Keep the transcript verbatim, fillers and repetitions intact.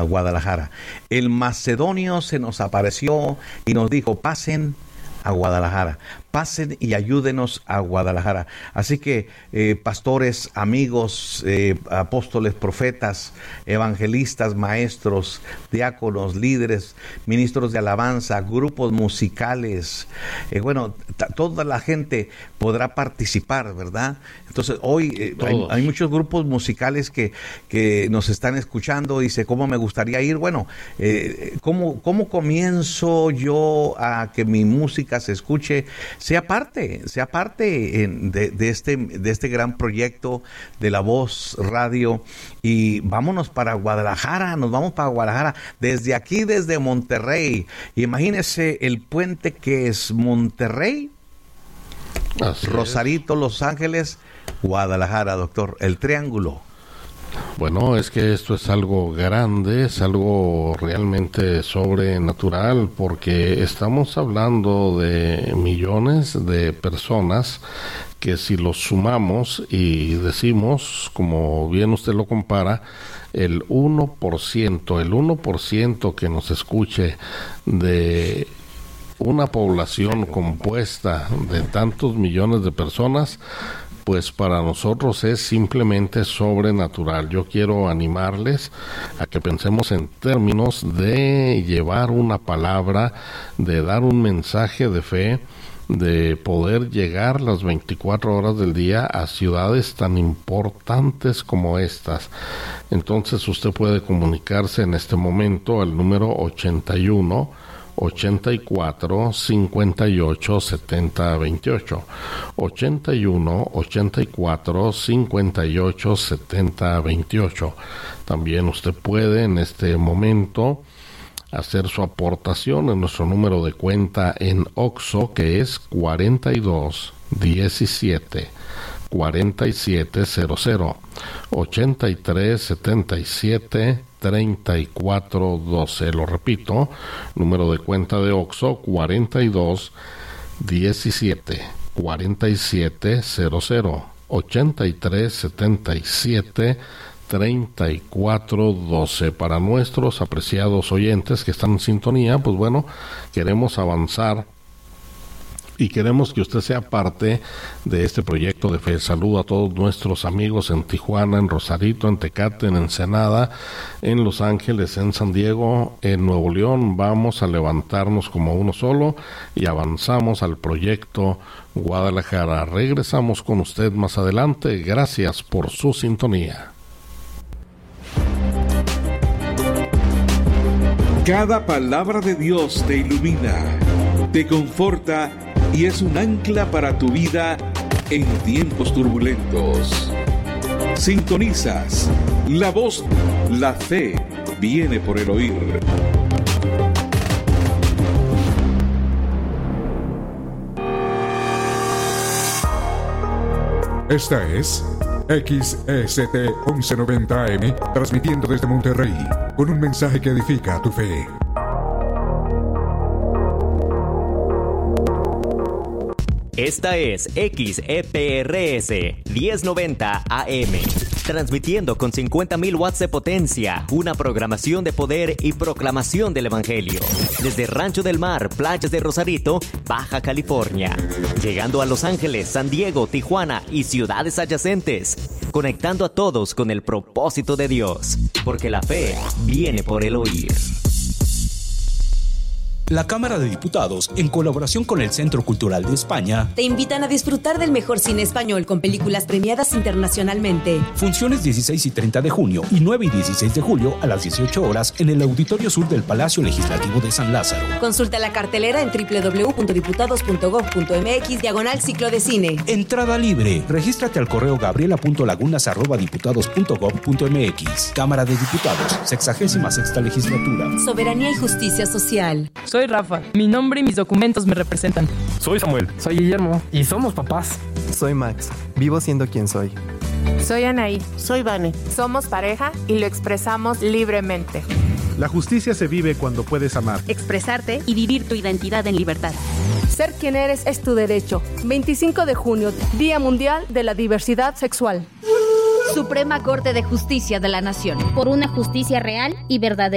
Guadalajara. El macedonio se nos apareció y nos dijo, pasen a Guadalajara, pasen y ayúdenos a Guadalajara. Así que eh, pastores, amigos, eh, apóstoles, profetas, evangelistas, maestros, diáconos, líderes, ministros de alabanza, grupos musicales, eh, bueno, t- toda la gente podrá participar, ¿verdad? Entonces hoy eh, hay, hay muchos grupos musicales que, que nos están escuchando. Dice, ¿cómo me gustaría ir? Bueno, eh, ¿cómo, ¿cómo comienzo yo a que mi música se escuche? Sea parte, sea parte en, de, de, este, de este gran proyecto de La Voz Radio, y vámonos para Guadalajara, nos vamos para Guadalajara, desde aquí, desde Monterrey. Imagínese el puente que es Monterrey, Así Rosarito, es. Los Ángeles, Guadalajara, doctor, el triángulo. Bueno, es que esto es algo grande, es algo realmente sobrenatural, porque estamos hablando de millones de personas que, si los sumamos y decimos, como bien usted lo compara, el uno por ciento, el uno por ciento que nos escuche de una población compuesta de tantos millones de personas, pues para nosotros es simplemente sobrenatural. Yo quiero animarles a que pensemos en términos de llevar una palabra, de dar un mensaje de fe, de poder llegar las veinticuatro horas del día a ciudades tan importantes como estas. Entonces usted puede comunicarse en este momento al número ochenta y uno, ochenta y cuatro, cincuenta y ocho, setenta, veintiocho, ochenta y uno, ochenta y cuatro, cincuenta y ocho, setenta, veintiocho. También usted puede en este momento hacer su aportación en nuestro número de cuenta en Oxxo, que es cuarenta y dos, diecisiete, cuarenta y siete cero cero, ochenta y tres, setenta y siete, treinta y cuatro doce. Lo repito, número de cuenta de Oxxo, cuarenta y dos, diecisiete, cuarenta y siete cero cero, ochenta y tres, setenta y siete, treinta y cuatro doce. Para nuestros apreciados oyentes que están en sintonía, pues bueno, queremos avanzar y queremos que usted sea parte de este proyecto de fe. Saludo a todos nuestros amigos en Tijuana, en Rosarito, en Tecate, en Ensenada, en Los Ángeles, en San Diego, en Nuevo León. Vamos a levantarnos como uno solo y avanzamos al proyecto Guadalajara. Regresamos con usted más adelante. Gracias por su sintonía. Cada palabra de Dios te ilumina, te conforta y es un ancla para tu vida en tiempos turbulentos. Sintonizas La Voz, la fe viene por el oír. Esta es X S T once noventa A M, transmitiendo desde Monterrey, con un mensaje que edifica tu fe. Esta es X E P R S diez noventa A M, transmitiendo con cincuenta mil watts de potencia, una programación de poder y proclamación del Evangelio, desde Rancho del Mar, playas de Rosarito, Baja California, llegando a Los Ángeles, San Diego, Tijuana y ciudades adyacentes, conectando a todos con el propósito de Dios, porque la fe viene por el oír. La Cámara de Diputados, en colaboración con el Centro Cultural de España, te invitan a disfrutar del mejor cine español con películas premiadas internacionalmente. Funciones dieciséis y treinta de junio y nueve y dieciséis de julio a las dieciocho horas en el Auditorio Sur del Palacio Legislativo de San Lázaro. Consulta la cartelera en doble u doble u doble u punto diputados punto gob punto eme equis diagonal ciclo de cine. Entrada libre. Regístrate al correo gabriela punto lagunas arroba diputados punto gob punto eme equis. Cámara de Diputados, sexagésima sexta legislatura. Soberanía y justicia social. Soy Rafa. Mi nombre y mis documentos me representan. Soy Samuel. Soy Guillermo. Y somos papás. Soy Max. Vivo siendo quien soy. Soy Anaí. Soy Vane. Somos pareja y lo expresamos libremente. La justicia se vive cuando puedes amar, expresarte y vivir tu identidad en libertad. Ser quien eres es tu derecho. veinticinco de junio, Día Mundial de la Diversidad Sexual. Suprema Corte de Justicia de la Nación. Por una justicia real y verdadera.